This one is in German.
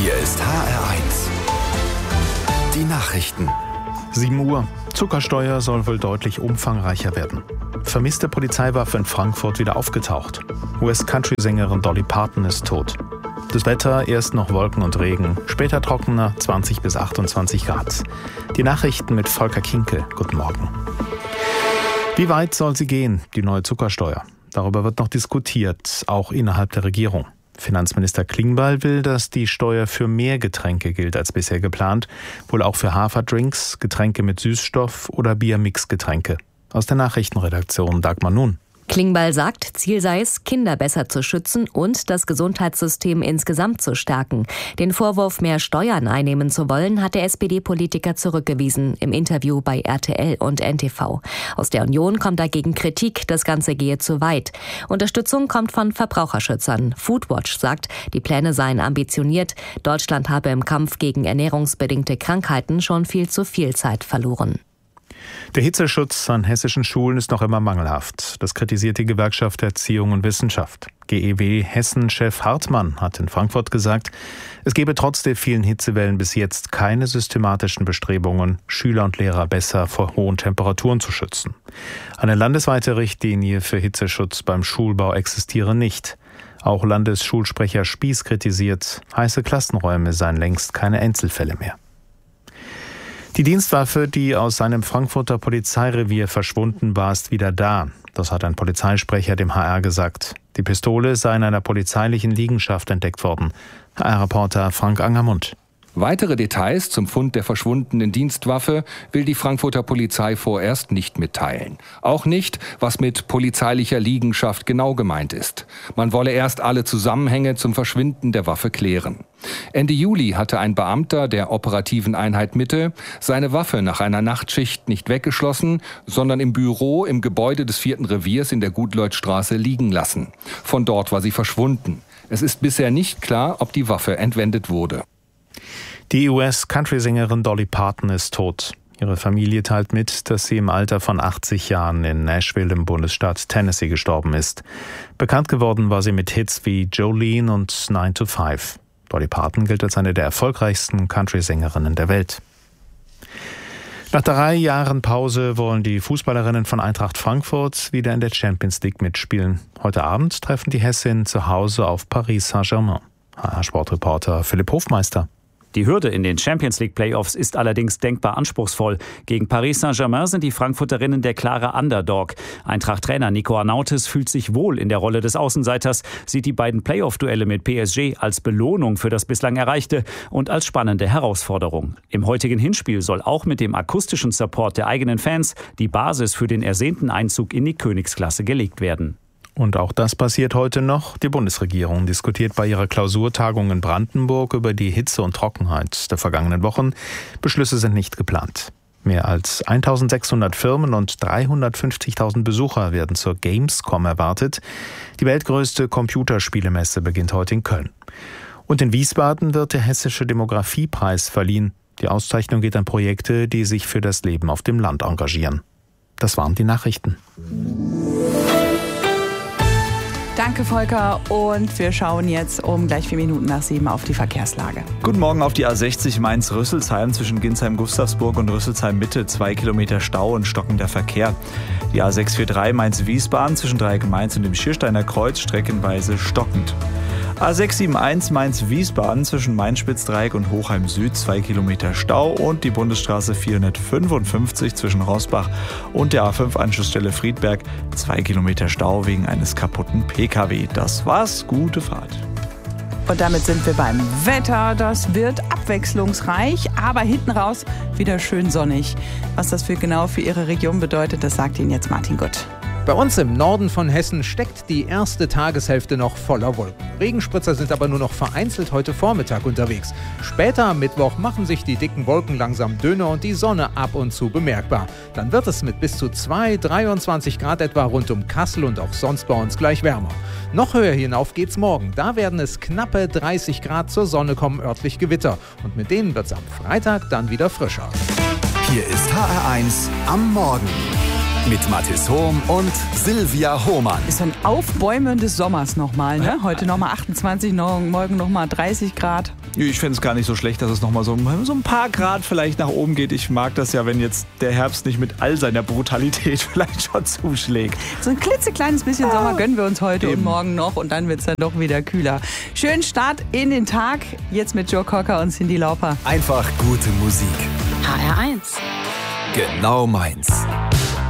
Hier ist HR1. Die Nachrichten. 7 Uhr. Zuckersteuer soll wohl deutlich umfangreicher werden. Vermisste Polizeiwaffe in Frankfurt wieder aufgetaucht. US-Country-Sängerin Dolly Parton ist tot. Das Wetter, erst noch Wolken und Regen, später trockener, 20 bis 28 Grad. Die Nachrichten mit Volker Kinkel. Guten Morgen. Wie weit soll sie gehen, die neue Zuckersteuer? Darüber wird noch diskutiert, auch innerhalb der Regierung. Finanzminister Klingbeil will, dass die Steuer für mehr Getränke gilt als bisher geplant, wohl auch für Haferdrinks, Getränke mit Süßstoff oder Biermixgetränke. Aus der Nachrichtenredaktion Dagmar Nun. Klingbeil sagt, Ziel sei es, Kinder besser zu schützen und das Gesundheitssystem insgesamt zu stärken. Den Vorwurf, mehr Steuern einnehmen zu wollen, hat der SPD-Politiker zurückgewiesen im Interview bei RTL und NTV. Aus der Union kommt dagegen Kritik, das Ganze gehe zu weit. Unterstützung kommt von Verbraucherschützern. Foodwatch sagt, die Pläne seien ambitioniert. Deutschland habe im Kampf gegen ernährungsbedingte Krankheiten schon viel zu viel Zeit verloren. Der Hitzeschutz an hessischen Schulen ist noch immer mangelhaft. Das kritisiert die Gewerkschaft Erziehung und Wissenschaft. GEW-Hessen-Chef Hartmann hat in Frankfurt gesagt, es gebe trotz der vielen Hitzewellen bis jetzt keine systematischen Bestrebungen, Schüler und Lehrer besser vor hohen Temperaturen zu schützen. Eine landesweite Richtlinie für Hitzeschutz beim Schulbau existiere nicht. Auch Landesschulsprecher Spieß kritisiert, heiße Klassenräume seien längst keine Einzelfälle mehr. Die Dienstwaffe, die aus seinem Frankfurter Polizeirevier verschwunden war, ist wieder da. Das hat ein Polizeisprecher dem HR gesagt. Die Pistole sei in einer polizeilichen Liegenschaft entdeckt worden. HR-Reporter Frank Angermund. Weitere Details zum Fund der verschwundenen Dienstwaffe will die Frankfurter Polizei vorerst nicht mitteilen. Auch nicht, was mit polizeilicher Liegenschaft genau gemeint ist. Man wolle erst alle Zusammenhänge zum Verschwinden der Waffe klären. Ende Juli hatte ein Beamter der operativen Einheit Mitte seine Waffe nach einer Nachtschicht nicht weggeschlossen, sondern im Büro im Gebäude des 4. Reviers in der Gutleutstraße liegen lassen. Von dort war sie verschwunden. Es ist bisher nicht klar, ob die Waffe entwendet wurde. Die US-Country-Sängerin Dolly Parton ist tot. Ihre Familie teilt mit, dass sie im Alter von 80 Jahren in Nashville im Bundesstaat Tennessee gestorben ist. Bekannt geworden war sie mit Hits wie Jolene und 9 to 5. Dolly Parton gilt als eine der erfolgreichsten Country-Sängerinnen der Welt. Nach 3 Jahren Pause wollen die Fußballerinnen von Eintracht Frankfurt wieder in der Champions League mitspielen. Heute Abend treffen die Hessinnen zu Hause auf Paris Saint-Germain. HR-Sportreporter Philipp Hofmeister. Die Hürde in den Champions League Playoffs ist allerdings denkbar anspruchsvoll. Gegen Paris Saint-Germain sind die Frankfurterinnen der klare Underdog. Eintracht-Trainer Nico Arnautis fühlt sich wohl in der Rolle des Außenseiters, sieht die beiden Playoff-Duelle mit PSG als Belohnung für das bislang Erreichte und als spannende Herausforderung. Im heutigen Hinspiel soll auch mit dem akustischen Support der eigenen Fans die Basis für den ersehnten Einzug in die Königsklasse gelegt werden. Und auch das passiert heute noch. Die Bundesregierung diskutiert bei ihrer Klausurtagung in Brandenburg über die Hitze und Trockenheit der vergangenen Wochen. Beschlüsse sind nicht geplant. Mehr als 1.600 Firmen und 350.000 Besucher werden zur Gamescom erwartet. Die weltgrößte Computerspielemesse beginnt heute in Köln. Und in Wiesbaden wird der Hessische Demografiepreis verliehen. Die Auszeichnung geht an Projekte, die sich für das Leben auf dem Land engagieren. Das waren die Nachrichten. Danke, Volker. Und wir schauen jetzt um gleich 4 Minuten nach 7 auf die Verkehrslage. Guten Morgen auf die A60 Mainz-Rüsselsheim zwischen Ginsheim-Gustavsburg und Rüsselsheim-Mitte. 2 Kilometer Stau und stockender Verkehr. Die A643 Mainz-Wiesbaden zwischen Dreieck-Mainz und dem Schiersteiner Kreuz streckenweise stockend. A671 Mainz-Wiesbaden zwischen Mainz-Spitzdreieck und Hochheim Süd 2 Kilometer Stau und die Bundesstraße 455 zwischen Rossbach und der A5-Anschlussstelle Friedberg 2 Kilometer Stau wegen eines kaputten PKW. Das war's, gute Fahrt. Und damit sind wir beim Wetter. Das wird abwechslungsreich, aber hinten raus wieder schön sonnig. Was das genau für Ihre Region bedeutet, das sagt Ihnen jetzt Martin Gutt. Bei uns im Norden von Hessen steckt die erste Tageshälfte noch voller Wolken. Regenspritzer sind aber nur noch vereinzelt heute Vormittag unterwegs. Später am Mittwoch machen sich die dicken Wolken langsam dünner und die Sonne ab und zu bemerkbar. Dann wird es mit bis zu 23 Grad etwa rund um Kassel und auch sonst bei uns gleich wärmer. Noch höher hinauf geht's morgen. Da werden es knappe 30 Grad, zur Sonne kommen örtlich Gewitter. Und mit denen wird's am Freitag dann wieder frischer. Hier ist HR1 am Morgen. Mit Mathis Hohm und Silvia Hohmann. Ist so ein Aufbäumen des Sommers nochmal, ne? Heute nochmal 28, morgen nochmal 30 Grad. Ich fände es gar nicht so schlecht, dass es nochmal so ein paar Grad vielleicht nach oben geht. Ich mag das ja, wenn jetzt der Herbst nicht mit all seiner Brutalität vielleicht schon zuschlägt. So ein klitzekleines bisschen Sommer gönnen wir uns heute und morgen noch und dann wird es dann doch wieder kühler. Schönen Start in den Tag, jetzt mit Joe Cocker und Cyndi Lauper. Einfach gute Musik. HR1. Genau meins.